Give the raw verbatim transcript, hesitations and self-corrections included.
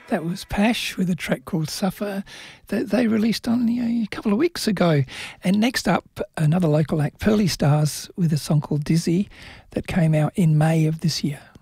That was Pash with a track called Suffer that they released only a couple of weeks ago. And next up, another local act, Pearly Stars, with a song called Dizzy that came out in May of this year.